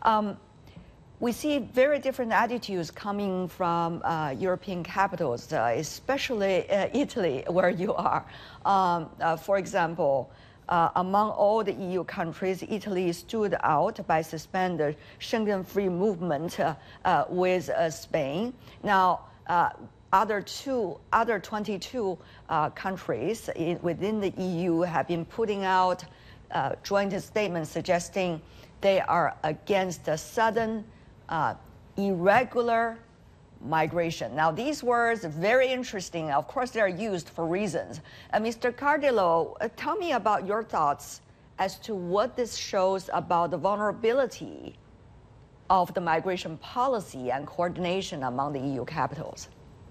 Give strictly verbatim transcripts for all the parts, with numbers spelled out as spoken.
Um, we see very different attitudes coming from uh, European capitals, uh, especially uh, Italy, where you are. Um, uh, for example, uh, among all the E U countries, Italy stood out by suspending Schengen free movement uh, uh, with uh, Spain. Now, uh, other two, other twenty-two uh, countries in, within the E U have been putting out uh, joint statements suggesting they are against the sudden Uh, irregular migration. Now, these words are very interesting. Of course, they are used for reasons. Uh, Mister Cardillo, uh, tell me about your thoughts as to what this shows about the vulnerability of the migration policy and coordination among the E U capitals.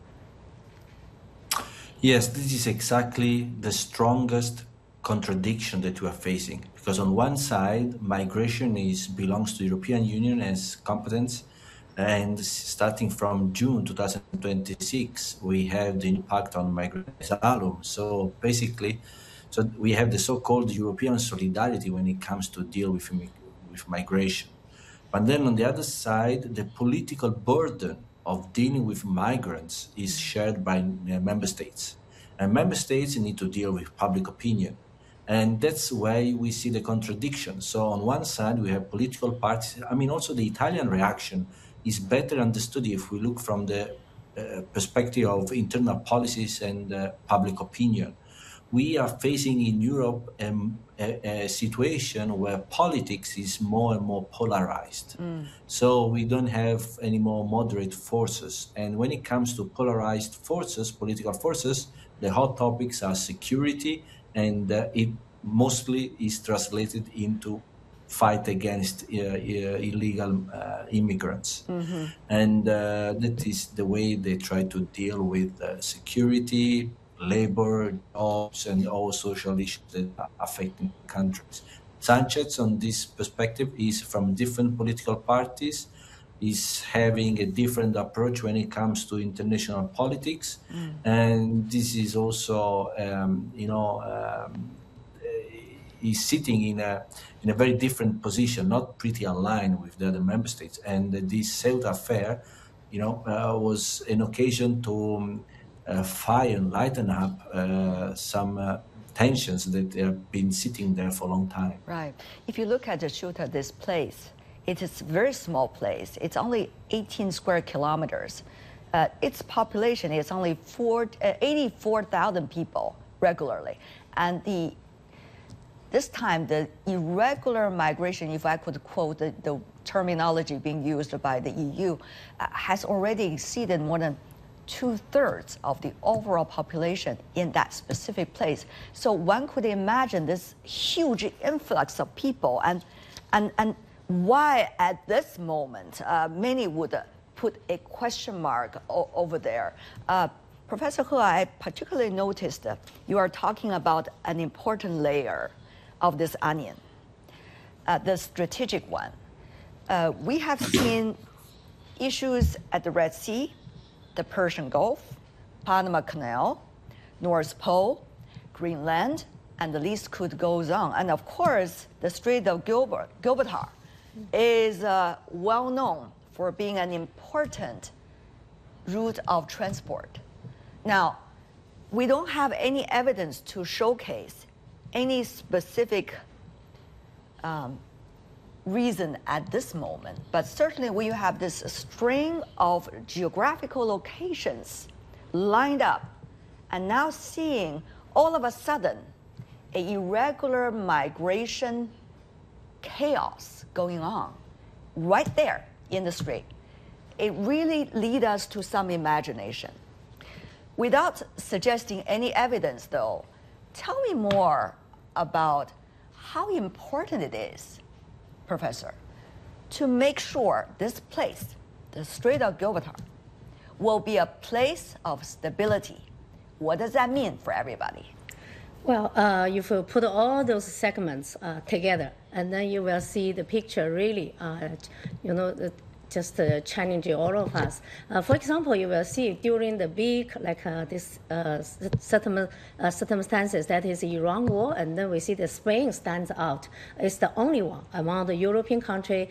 Yes, this is exactly the strongest contradiction that we are facing, because on one side migration is belongs to the European Union as competence, and starting from June two thousand twenty-six we have the impact on migration asylum. So basically, so we have the so-called European solidarity when it comes to deal with, with migration. But then on the other side, the political burden of dealing with migrants is shared by uh, member states, and member states need to deal with public opinion. And that's why we see the contradiction. So on one side, we have political parties. I mean, also the Italian reaction is better understood if we look from the uh, perspective of internal policies and uh, public opinion. We are facing in Europe um, a, a situation where politics is more and more polarized. Mm. So we don't have any more moderate forces. And when it comes to polarized forces, political forces, the hot topics are security, and uh, it mostly is translated into fight against uh, uh, illegal uh, immigrants. Mm-hmm. And uh, that is the way they try to deal with uh, security, labor, jobs, and all social issues that are affecting countries. Sanchez, on this perspective, is from different political parties, is having a different approach when it comes to international politics. Mm. And this is also, um, you know, um, he's sitting in a in a very different position, not pretty aligned with the other member states. And this Ceuta affair, you know, uh, was an occasion to um, uh, fire and lighten up uh, some uh, tensions that have been sitting there for a long time. Right. If you look at the Ceuta, this place, it is a very small place. It's only eighteen square kilometers. Uh, its population is only eighty-four thousand people regularly. And the this time, the irregular migration, if I could quote the, the terminology being used by the E U, uh, has already exceeded more than two-thirds of the overall population in that specific place. So one could imagine this huge influx of people, and and and why at this moment uh, many would uh, put a question mark over there. Uh, Professor He, I particularly noticed that you are talking about an important layer of this onion, uh, the strategic one. Uh, we have seen issues at the Red Sea, the Persian Gulf, Panama Canal, North Pole, Greenland, and the list could go on. And of course, the Strait of Gilbert, Gibraltar is uh, well known for being an important route of transport. Now, we don't have any evidence to showcase any specific um, reason at this moment, but certainly we have this string of geographical locations lined up, and now seeing all of a sudden a irregular migration chaos going on right there in the strait. It really leads us to some imagination. Without suggesting any evidence, though, tell me more about how important it is, Professor, to make sure this place, the Strait of Gibraltar, will be a place of stability. What does that mean for everybody? Well, uh, if you put all those segments uh, together, and then you will see the picture really, uh, you know, just uh, challenging all of us. Uh, for example, you will see during the big, like uh, this uh, certain, uh, circumstances, that is Iran war, and then we see the Spain stands out. It's the only one among the European country